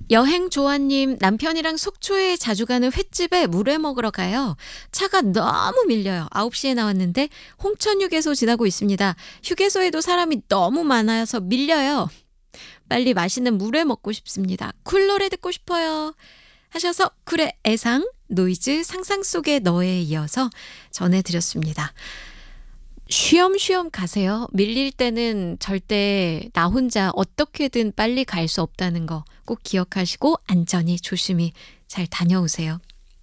여행 조아님, 남편이랑 속초에 자주 가는 횟집에 물회 먹으러 가요. 차가 너무 밀려요. 9시에 나왔는데 홍천 휴게소 지나고 있습니다. 휴게소에도 사람이 너무 많아서 밀려요. 빨리 맛있는 물회 먹고 싶습니다. 쿨 노래 듣고 싶어요. 하셔서 쿨의 애상, 노이즈 상상 속의 너에 이어서 전해드렸습니다. 쉬엄쉬엄 가세요. 밀릴 때는 절대 나 혼자 어떻게든 빨리 갈 수 없다는 거 꼭 기억하시고 안전히 조심히 잘 다녀오세요.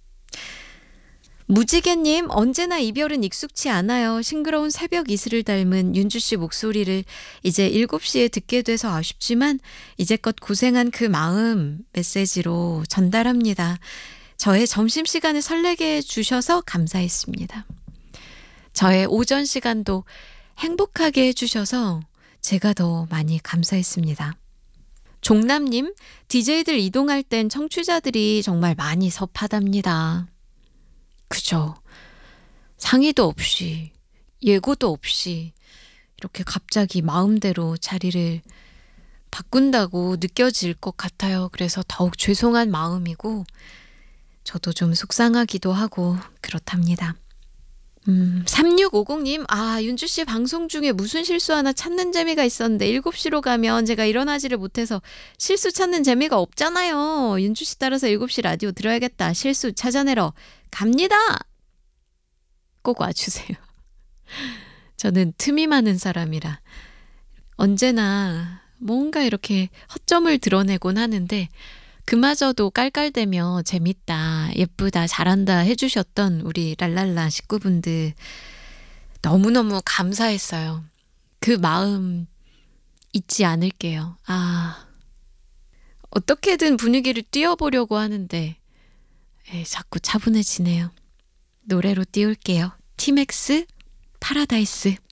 무지개님, 언제나 이별은 익숙치 않아요. 싱그러운 새벽 이슬을 닮은 윤주 씨 목소리를 이제 7시에 듣게 돼서 아쉽지만 이제껏 고생한 그 마음 메시지로 전달합니다. 저의 점심시간을 설레게 해주셔서 감사했습니다. 저의 오전 시간도 행복하게 해주셔서 제가 더 많이 감사했습니다. 종남님, DJ들 이동할 땐 청취자들이 정말 많이 섭하답니다. 그죠. 상의도 없이, 예고도 없이 이렇게 갑자기 마음대로 자리를 바꾼다고 느껴질 것 같아요. 그래서 더욱 죄송한 마음이고, 저도 좀 속상하기도 하고 그렇답니다. 3650님, 윤주씨 방송 중에 무슨 실수 하나 찾는 재미가 있었는데 7시로 가면 제가 일어나지를 못해서 실수 찾는 재미가 없잖아요. 윤주씨 따라서 7시 라디오 들어야겠다. 실수 찾아내러 갑니다. 꼭 와주세요. 저는 틈이 많은 사람이라 언제나 뭔가 이렇게 허점을 드러내곤 하는데 그마저도 깔깔대며 재밌다, 예쁘다, 잘한다 해주셨던 우리 랄랄라 식구분들 너무너무 감사했어요. 그 마음 잊지 않을게요. 어떻게든 분위기를 띄워보려고 하는데 자꾸 차분해지네요. 노래로 띄울게요. 티맥스 파라다이스.